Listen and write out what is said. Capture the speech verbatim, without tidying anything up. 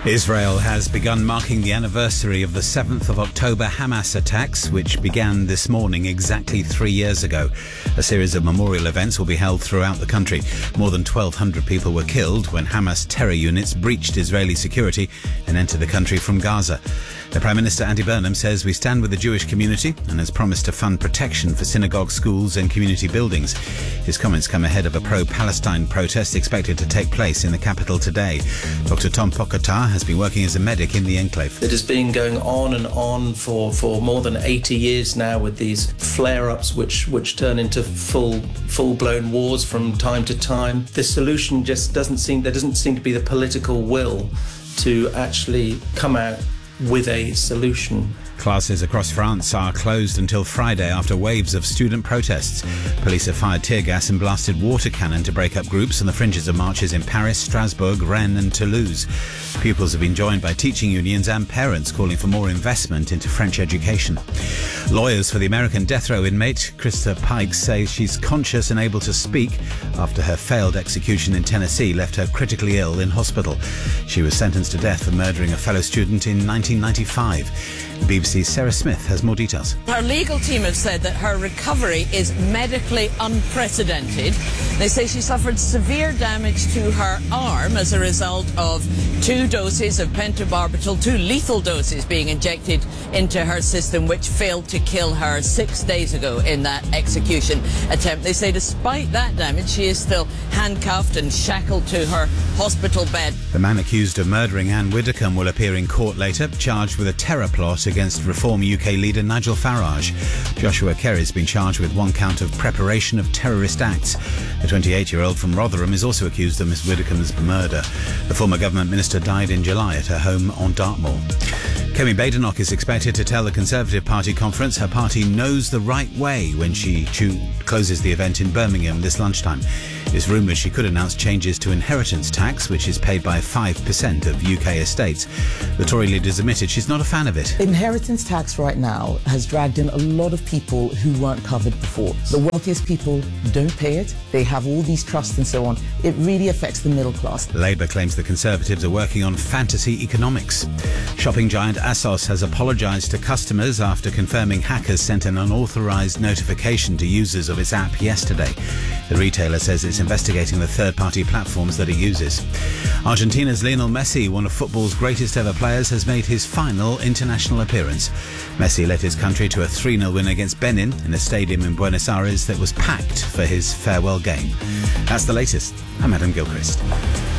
Israel has begun marking the anniversary of the seventh of October Hamas attacks, which began this morning exactly three years ago. A series of memorial events will be held throughout the country. More than twelve hundred people were killed when Hamas terror units breached Israeli security and entered the country from Gaza. The Prime Minister, Andy Burnham, says we stand with the Jewish community and has promised to fund protection for synagogues, schools and community buildings. His comments come ahead of a pro-Palestine protest expected to take place in the capital today. Doctor Tom Pogačar has been working as a medic in the enclave. It has been going on and on for, for more than eighty years now, with these flare-ups which, which turn into full, full-blown wars from time to time. The solution just doesn't seem, there doesn't seem to be the political will to actually come out with a solution. Classes across France are closed until Friday after waves of student protests. Police have fired tear gas and blasted water cannon to break up groups on the fringes of marches in Paris, Strasbourg, Rennes and Toulouse. Pupils have been joined by teaching unions and parents calling for more investment into French education. Lawyers for the American death row inmate Krista Pikes say she's conscious and able to speak after her failed execution in Tennessee left her critically ill in hospital. She was sentenced to death for murdering a fellow student in nineteen ninety-five. B B C's Sarah Smith has more details. Her legal team have said that her recovery is medically unprecedented. They say she suffered severe damage to her arm as a result of two doses of pentobarbital, two lethal doses being injected into her system, which failed to kill her six days ago in that execution attempt. They say despite that damage, she is still handcuffed and shackled to her hospital bed. The man accused of murdering Anne Widdecombe will appear in court later, charged with a terror plot against Reform U K leader Nigel Farage. Joshua Kerry's been charged with one count of preparation of terrorist acts. The twenty-eight-year-old from Rotherham is also accused of Miss Widdecombe's murder. The former government minister died in July at her home on Dartmoor. Kemi Badenoch is expected to tell the Conservative Party conference her party knows the right way when she cho- closes the event in Birmingham this lunchtime. It's rumoured she could announce changes to inheritance tax, which is paid by five percent of U K estates. The Tory leader's admitted she's not a fan of it. Inheritance tax right now has dragged in a lot of people who weren't covered before. The wealthiest people don't pay it. They have all these trusts and so on. It really affects the middle class. Labour claims the Conservatives are working on fantasy economics. Shopping giant ASOS has apologised to customers after confirming hackers sent an unauthorised notification to users of its app yesterday. The retailer says it's investigating the third-party platforms that it uses. Argentina's Lionel Messi, one of football's greatest ever players, has made his final international appearance. Messi led his country to a three nil win against Benin in a stadium in Buenos Aires that was packed for his farewell game. That's the latest. I'm Adam Gilchrist.